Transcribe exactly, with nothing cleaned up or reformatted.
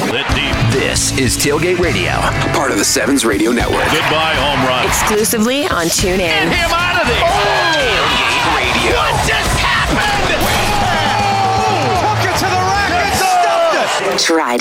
Lit deep. This is Tailgate Radio, part of the Sevens Radio Network. Goodbye, home run. Exclusively on TuneIn. Get him out of there. Oh! Tailgate Radio. What just happened? Took it to the rack and stuffed it. Tried